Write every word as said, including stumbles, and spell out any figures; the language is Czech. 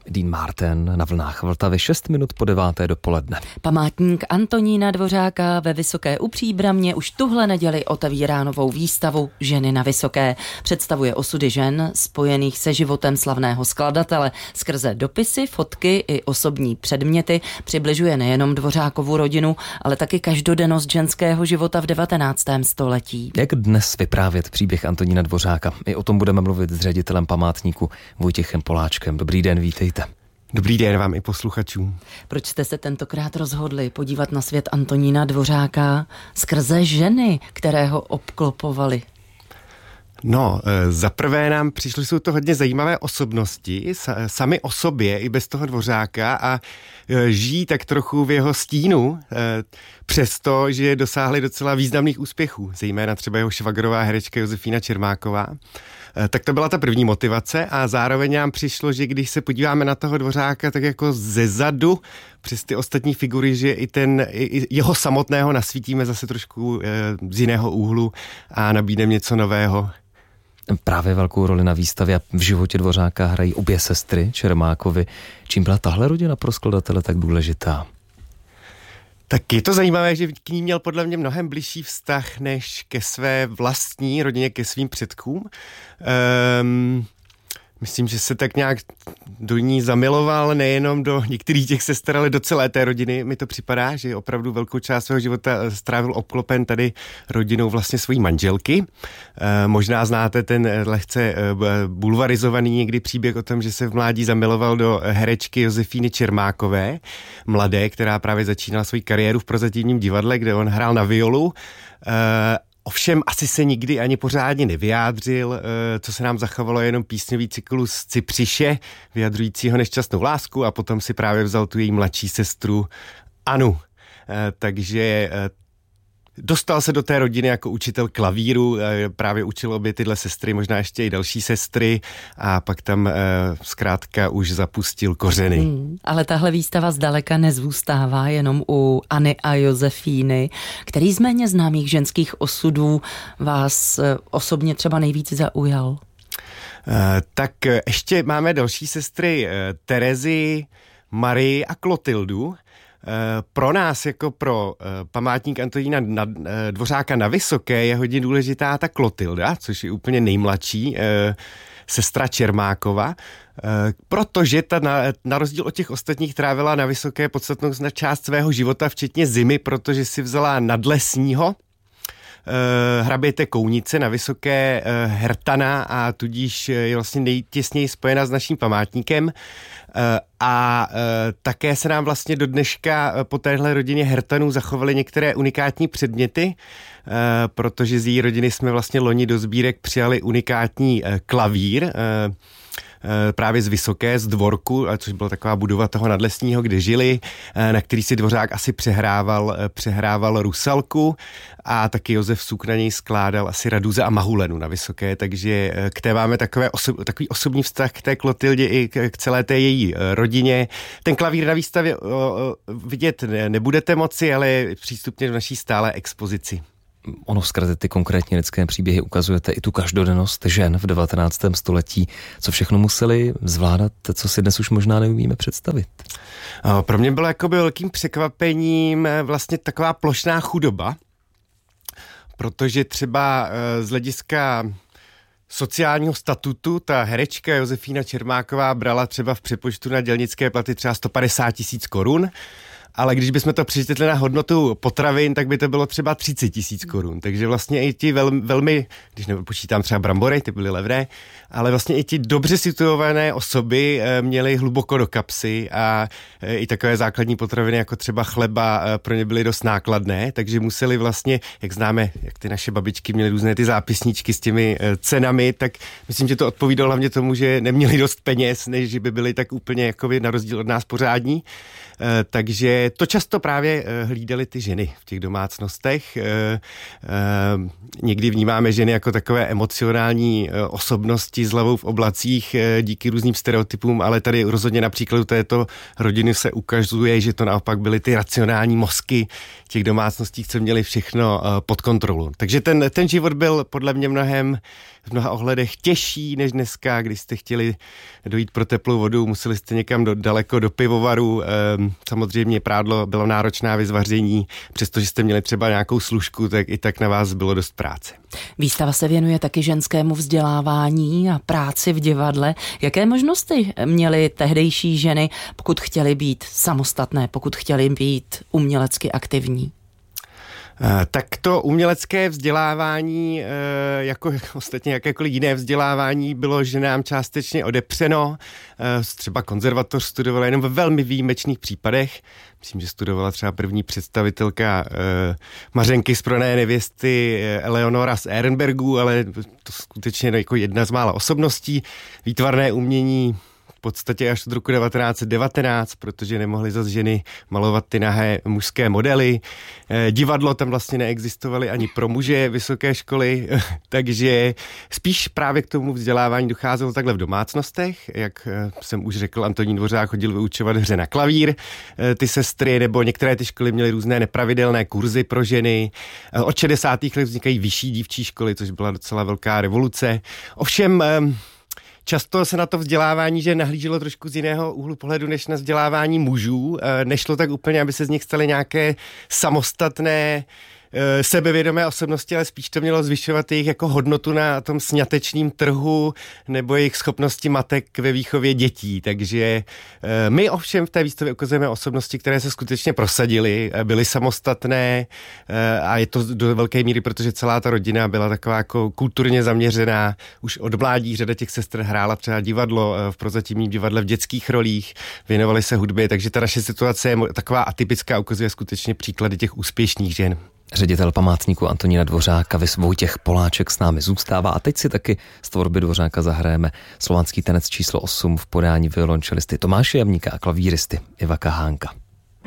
Dean Martin na vlnách Vltavy šest minut po deváté dopoledne. Památník Antonína Dvořáka ve Vysoké u Příbramě už tuhle neděli otevírá novou výstavu Ženy na Vysoké. Představuje osudy žen spojených se životem slavného skladatele. Skrze dopisy, fotky i osobní předměty přibližuje nejenom Dvořákovu rodinu, ale taky každodennost ženského života v devatenáctém století. Jak dnes vyprávět příběh Antonína Dvořáka? I o tom budeme mluvit s ředitelem památníku Vojtěchem Poláčkem. Dobrý den, vítejte. Dobrý den vám i posluchačům. Proč jste se tentokrát rozhodli podívat na svět Antonína Dvořáka skrze ženy, které ho obklopovaly? No, za prvé nám přišly, jsou to hodně zajímavé osobnosti, sami o sobě, i bez toho Dvořáka a žijí tak trochu v jeho stínu, přesto, že dosáhli docela významných úspěchů, zejména třeba jeho švagrová herečka Josefína Čermáková. Tak to byla ta první motivace a zároveň nám přišlo, že když se podíváme na toho Dvořáka tak jako zezadu přes ty ostatní figury, že i ten i jeho samotného nasvítíme zase trošku z jiného úhlu a nabídneme něco nového. Právě velkou roli na výstavě v životě Dvořáka hrají obě sestry Čermákovy. Čím byla tahle rodina pro skladatele tak důležitá? Tak je to zajímavé, že k ní měl podle mě mnohem bližší vztah než ke své vlastní rodině, ke svým předkům. Um, myslím, že se tak nějak do ní zamiloval nejenom do některých těch sester, ale do celé té rodiny. Mi to připadá, že opravdu velkou část svého života strávil obklopen tady rodinou vlastně svojí manželky. E, možná znáte ten lehce e, bulvarizovaný někdy příběh o tom, že se v mládí zamiloval do herečky Josefíny Čermákové, mladé, která právě začínala svoji kariéru v Prozatímním divadle, kde on hrál na violu. E, Ovšem asi se nikdy ani pořádně nevyjádřil, co se nám zachovalo jenom písňový cyklus Cypřiše, vyjadřujícího nešťastnou lásku a potom si právě vzal tu její mladší sestru Anu. Takže dostal se do té rodiny jako učitel klavíru, právě učil obě tyhle sestry, možná ještě i další sestry a pak tam zkrátka už zapustil kořeny. Hmm, ale tahle výstava zdaleka nezůstává jenom u Anny a Josefíny. Který z méně známých ženských osudů vás osobně třeba nejvíc zaujal? Tak ještě máme další sestry Terezy, Marii a Klotildu. Pro nás, jako pro památník Antonína Dvořáka na Vysoké, je hodně důležitá ta Klotilda, což je úplně nejmladší sestra Čermákova, protože ta na, na rozdíl od těch ostatních trávila na Vysoké podstatnou část svého života, včetně zimy, protože si vzala nadlesního hraběte Kounice na Vysoké Hertana a tudíž je vlastně nejtěsněji spojena s naším památníkem. A také se nám vlastně do dneška po téhle rodině Hertanů zachovaly některé unikátní předměty, protože z její rodiny jsme vlastně loni do sbírek přijali unikátní klavír, právě z Vysoké, z dvorku, což byla taková budova toho nadlesního, kde žili, na který si Dvořák asi přehrával, přehrával Rusalku a taky Josef Suk na něj skládal asi Raduze a Mahulenu na Vysoké, takže k té máme takové oso, takový osobní vztah k té Klotildě i k, k celé té její rodině. Ten klavír na výstavě o, o, vidět nebudete moci, ale je přístupně v naší stálé expozici. Ono skrze ty konkrétní lidské příběhy ukazujete i tu každodennost žen v devatenáctém století, co všechno museli zvládat, co si dnes už možná neumíme představit. Pro mě bylo jakoby velkým překvapením vlastně taková plošná chudoba, protože třeba z hlediska sociálního statutu ta herečka Josefína Čermáková brala třeba v přepočtu na dělnické platy třeba sto padesát tisíc korun, ale když bychom to přečetli na hodnotu potravin, tak by to bylo třeba třicet tisíc korun. Takže vlastně i ti velmi, velmi, když nepočítám třeba brambory, ty byly levné, ale vlastně i ti dobře situované osoby měly hluboko do kapsy a i takové základní potraviny, jako třeba chleba, pro ně byly dost nákladné, takže museli vlastně, jak známe, jak ty naše babičky měly různé ty zápisníčky s těmi cenami, tak myslím, že to odpovídalo hlavně tomu, že neměli dost peněz, než že by byli tak úplně jakoby na rozdíl od nás pořádní. Takže to často právě hlídaly ty ženy v těch domácnostech. Někdy vnímáme ženy jako takové emocionální osobnosti s hlavou v oblacích díky různým stereotypům, ale tady rozhodně na příkladu této rodiny se ukazuje, že to naopak byly ty racionální mozky těch domácností, co měli všechno pod kontrolou. Takže ten, ten život byl podle mě mnohem v mnoha ohledech těžší než dneska, když jste chtěli dojít pro teplou vodu, museli jste někam do, daleko do pivovaru. Ehm, samozřejmě prádlo bylo náročná věc vaření, přestože jste měli třeba nějakou služku, tak i tak na vás bylo dost práce. Výstava se věnuje taky ženskému vzdělávání a práci v divadle. Jaké možnosti měly tehdejší ženy, pokud chtěly být samostatné, pokud chtěly být umělecky aktivní? Tak to umělecké vzdělávání, jako ostatně jakékoliv jiné vzdělávání, bylo ženám částečně odepřeno. Třeba konzervatoř studovala jenom ve velmi výjimečných případech. Myslím, že studovala třeba první představitelka Mařenky z Proné nevěsty Eleonora z Ehrenbergů, ale to skutečně jako jedna z mála osobností. Výtvarné umění v podstatě až od roku devatenáct set devatenáct, protože nemohly zase ženy malovat ty nahé mužské modely. E, divadlo tam vlastně neexistovaly ani pro muže vysoké školy, takže spíš právě k tomu vzdělávání docházelo takhle v domácnostech. Jak jsem už řekl, Antonín Dvořák chodil vyučovat hře na klavír, e, ty sestry, nebo některé ty školy měly různé nepravidelné kurzy pro ženy. E, od šedesátých let vznikají vyšší dívčí školy, což byla docela velká revoluce. Ovšem e, často se na to vzdělávání, že nahlíželo trošku z jiného úhlu pohledu než na vzdělávání mužů. Nešlo tak úplně, aby se z nich staly nějaké samostatné, sebevědomé osobnosti, ale spíš to mělo zvyšovat jejich jako hodnotu na tom sňatečním trhu nebo jejich schopnosti matek ve výchově dětí. Takže my ovšem v té výstavě ukazujeme osobnosti, které se skutečně prosadily, byly samostatné a je to do velké míry, protože celá ta rodina byla taková jako kulturně zaměřená. Už od mládí řada těch sester hrála třeba divadlo v prozatímním divadle v dětských rolích, věnovali se hudbě, takže ta naše situace je taková atypická, ukazuje skutečně příklady těch úspěšných žen. Ředitel památníku Antonína Dvořáka vis Vojtěch Poláček s námi zůstává a teď si taky z tvorby Dvořáka zahrajeme slovanský tanec číslo osm v podání violončelisty Tomáše Jamníka a klavíristy Iva Kahánka.